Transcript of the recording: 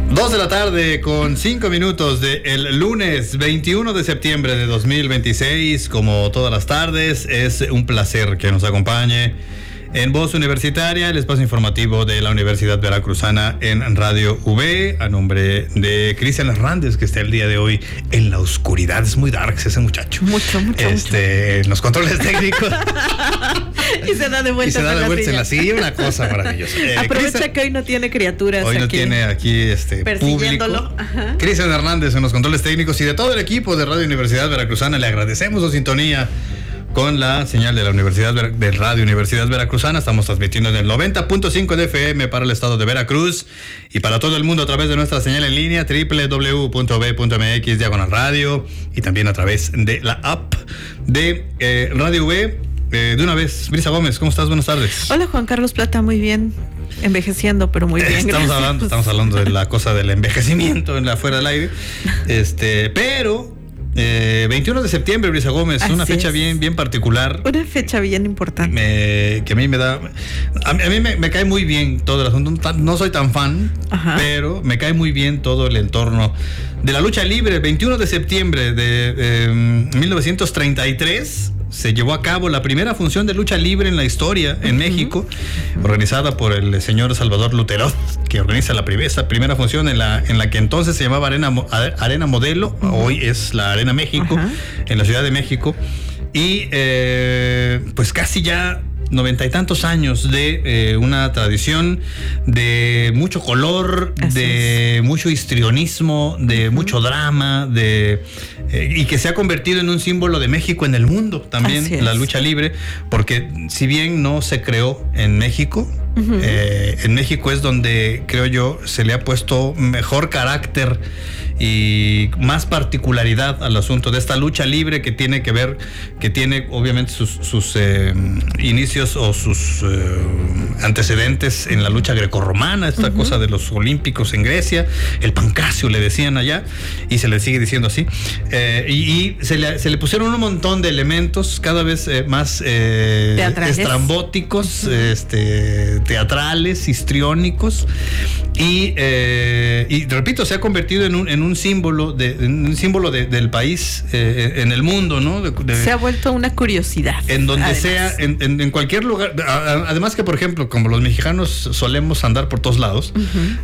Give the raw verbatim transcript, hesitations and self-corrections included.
Dos de la tarde con cinco minutos del lunes veintiuno de septiembre de dos mil veintiséis. Como todas las tardes, es un placer que nos acompañe en Voz Universitaria, el espacio informativo de la Universidad Veracruzana en Radio V, a nombre de Cristian Hernández, que está el día de hoy en la oscuridad. Es muy dark ese muchacho. Mucho, mucho, este, mucho. En los controles técnicos. Y se da de vueltas, y se da de en, vueltas la en la silla, una cosa maravillosa. Eh, Aprovecha Cristian, que hoy no tiene criaturas. Hoy no aquí tiene aquí este persiguiéndolo. público. Cristian Hernández en los controles técnicos y de todo el equipo de Radio Universidad Veracruzana. Le agradecemos su sintonía con la señal de la Universidad de Radio Universidad Veracruzana. Estamos transmitiendo en el noventa punto cinco de F M para el estado de Veracruz y para todo el mundo a través de nuestra señal en línea doble u doble u doble u punto v punto m x diagonal radio y también a través de la app de eh, Radio V. Eh, de una vez, Brisa Gómez, ¿cómo estás? Buenas tardes. Hola, Juan Carlos Plata, muy bien. Envejeciendo, pero muy bien. Estamos gracias. hablando, estamos hablando de la cosa del envejecimiento en la fuera del aire. Este, pero Eh, veintiuno de septiembre, Brisa Gómez, Así una fecha es. bien, bien particular. Una fecha bien importante. Me, que a mí me da. A mí, a mí me, me cae muy bien todo el asunto. No soy tan fan, Ajá. pero me cae muy bien todo el entorno de la lucha libre. El veintiuno de septiembre de eh, mil novecientos treinta y tres se llevó a cabo la primera función de lucha libre en la historia en uh-huh. México, organizada por el señor Salvador Lutero, que organiza la primera, esta primera función en la, en la que entonces se llamaba Arena, Arena Modelo, uh-huh. hoy es la Arena México, uh-huh. en la Ciudad de México, y eh, pues casi ya noventa y tantos años de eh, una tradición de mucho color, Así de es. mucho histrionismo, de uh-huh. mucho drama, de eh, y que se ha convertido en un símbolo de México en el mundo también, la lucha libre, porque si bien no se creó en México, uh-huh. eh, en México es donde creo yo se le ha puesto mejor carácter y más particularidad al asunto de esta lucha libre que tiene que ver, que tiene obviamente sus, sus eh, inicios o sus eh, antecedentes en la lucha grecorromana, esta uh-huh. cosa de los olímpicos en Grecia, el pancracio le decían allá y se le sigue diciendo así, eh, y, y se, le, se le pusieron un montón de elementos cada vez eh, más eh, estrambóticos, uh-huh. este, teatrales, histriónicos y, eh, y repito, se ha convertido en un, en un un símbolo de un símbolo de, del país eh, en el mundo, ¿no? De, de, se ha vuelto una curiosidad. En donde además. sea, en, en, en cualquier lugar. Además que, por ejemplo, como los mexicanos solemos andar por todos lados, uh-huh.